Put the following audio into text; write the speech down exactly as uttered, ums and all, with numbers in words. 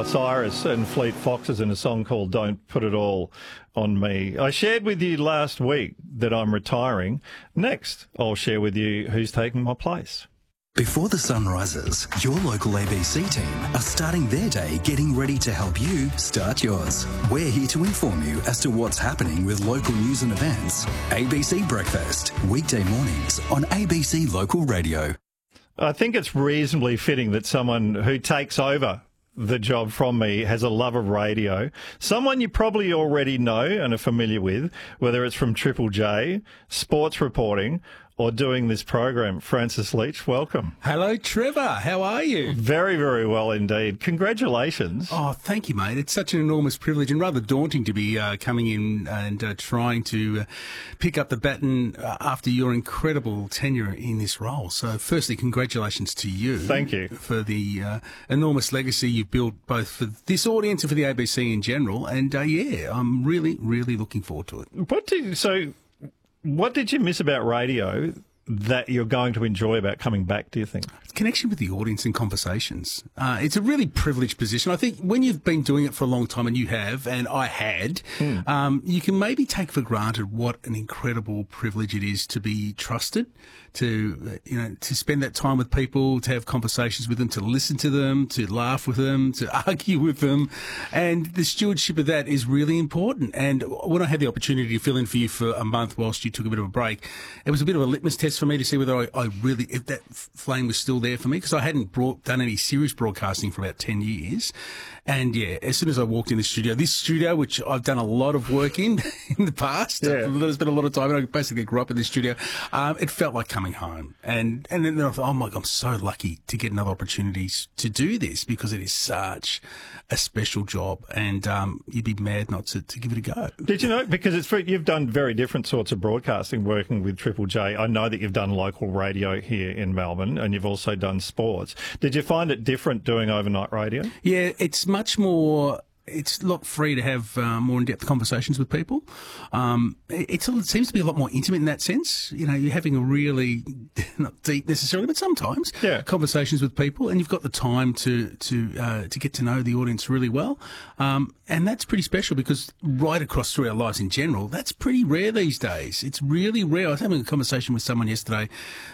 Osiris and Fleet Foxes in a song called Don't Put It All on Me. I shared with you last week that I'm retiring. Next, I'll share with you who's taking my place. Before the sun rises, your local A B C team are starting their day getting ready to help you start yours. We're here to inform you as to what's happening with local news and events. A B C Breakfast, weekday mornings on A B C Local Radio. I think it's reasonably fitting that someone who takes over the job from me has a love of radio. Someone you probably already know and are familiar with, whether it's from Triple J, sports reporting, or doing this program. Francis Leach, welcome. Hello, Trevor. How are you? Very, very well indeed. Congratulations. Oh, thank you, mate. It's such an enormous privilege and rather daunting to be uh, coming in and uh, trying to uh, pick up the baton uh, after your incredible tenure in this role. So, firstly, congratulations to you. Thank you. For the uh, enormous legacy you've built both for this audience and for the A B C in general. And, uh, yeah, I'm really, really looking forward to it. What do you, so... What did you miss about radio that you're going to enjoy about coming back, do you think? Connection with the audience and conversations. Uh, it's a really privileged position. I think when you've been doing it for a long time, and you have, and I had, mm. um, you can maybe take for granted what an incredible privilege it is to be trusted, to, you know, to spend that time with people, to have conversations with them, to listen to them, to laugh with them, to argue with them. And the stewardship of that is really important. And when I had the opportunity to fill in for you for a month whilst you took a bit of a break, it was a bit of a litmus test for me to see whether I, I really, if that flame was still there for me, because I hadn't brought, done any serious broadcasting for about ten years. And yeah, as soon as I walked in the studio, this studio, which I've done a lot of work in in the past, yeah. There's been a lot of time, and I basically grew up in this studio, um, it felt like coming home. And, and then I thought, oh my God, I'm so lucky to get another opportunity to do this, because it is such a special job, and um, you'd be mad not to, to give it a go. Did you know, because it's you've done very different sorts of broadcasting working with Triple J. I know that you've done local radio here in Melbourne, and you've also done sports. Did you find it different doing overnight radio? Yeah, it's much more... It's a lot free to have uh, more in-depth conversations with people. Um, it, it's, it seems to be a lot more intimate in that sense. You know, you're having a really, not deep necessarily, but sometimes, yeah. conversations with people, and you've got the time to to uh, to get to know the audience really well. Um, and that's pretty special, because right across through our lives in general, that's pretty rare these days. It's really rare. I was having a conversation with someone yesterday